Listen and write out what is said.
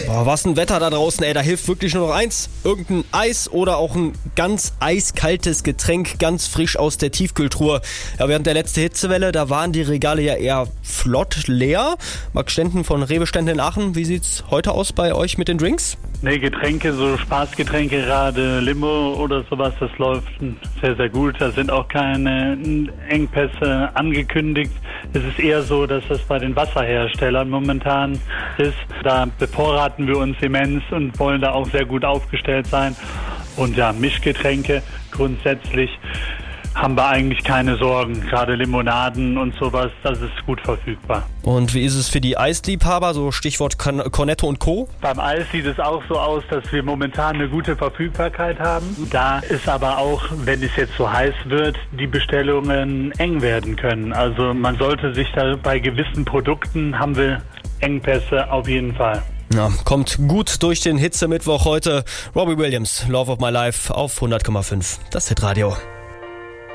Boah, was ein Wetter da draußen, ey, da hilft wirklich nur noch eins. Irgendein Eis oder auch ein ganz eiskaltes Getränk, ganz frisch aus der Tiefkühltruhe. Ja, während der letzten Hitzewelle, da waren die Regale ja eher flott leer. Max Stenden von Rewe-Stände in Aachen, wie sieht's heute aus bei euch mit den Drinks? Nee, Getränke, so Spaßgetränke, gerade Limo oder sowas, das läuft sehr, sehr gut. Da sind auch keine Engpässe angekündigt. Es ist eher so, dass das bei den Wasserherstellern momentan ist. Da bevorraten wir uns immens und wollen da auch sehr gut aufgestellt sein. Und ja, Mischgetränke grundsätzlich haben wir eigentlich keine Sorgen. Gerade Limonaden und sowas, das ist gut verfügbar. Und wie ist es für die Eisliebhaber, so Stichwort Cornetto und Co.? Beim Eis sieht es auch so aus, dass wir momentan eine gute Verfügbarkeit haben. Da ist aber auch, wenn es jetzt so heiß wird, die Bestellungen eng werden können. Also man sollte sich da bei gewissen Produkten, haben wir Engpässe auf jeden Fall. Ja, kommt gut durch den Hitzemittwoch heute. Robbie Williams, Love of My Life auf 100,5. Das Hitradio.